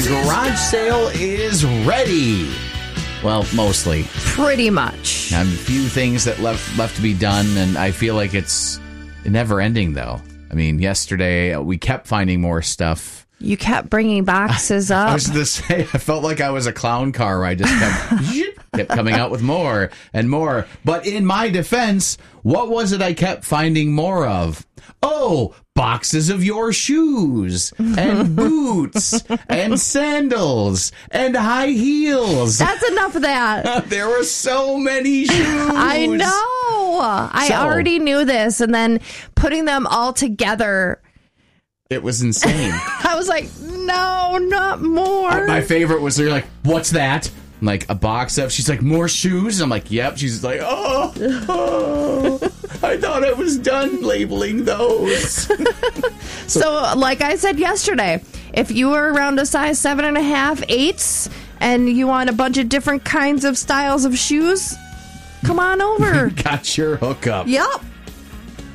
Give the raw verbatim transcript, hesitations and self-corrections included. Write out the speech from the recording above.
Garage sale is ready. Well, mostly. Pretty much. I have a few things that left left to be done, and I feel like it's never ending, though. I mean, yesterday we kept finding more stuff. You kept bringing boxes up. I was going to say, I felt like I was a clown car where I just kept, kept coming out with more and more. But in my defense, what was it I kept finding more of? Oh, boxes of your shoes and boots and sandals and high heels. That's enough of that. There were so many shoes. I know. I So- already knew this. And then putting them all together, It was insane. I was like, no, not more. My favorite was they're like, what's that? I'm like, a box of, she's like, more shoes? I'm like, yep. She's like, oh, oh I thought I was done labeling those. So, like I said yesterday, if you were around a size seven and a half, eights, and you want a bunch of different kinds of styles of shoes, come on over. Got your hookup. Yep.